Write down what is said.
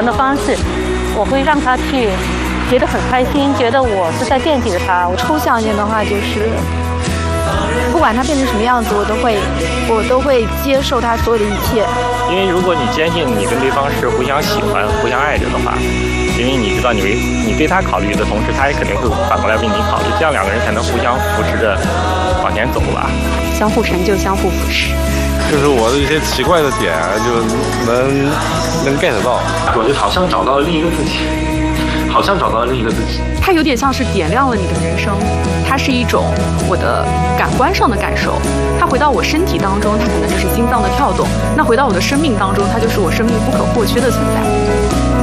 的方式，我会让他去觉得很开心，觉得我是在惦记着他。 抽象一点的话，就是不管他变成什么样子，我都会接受他所有的一切。 因为如果你坚信你跟对方是互相喜欢、互相爱着的话，因为你知道你对他考虑的同时，他也肯定会反过来为你考虑，这样两个人才能互相扶持着往前走吧。 相互成就，相互扶持。 就是我的一些奇怪的点，就能 get 到。 我就好像找到了另一个自己， 它有点像是点亮了你的人生，它是一种我的感官上的感受。它回到我身体当中，它可能就是心脏的跳动；那回到我的生命当中，它就是我生命不可或缺的存在。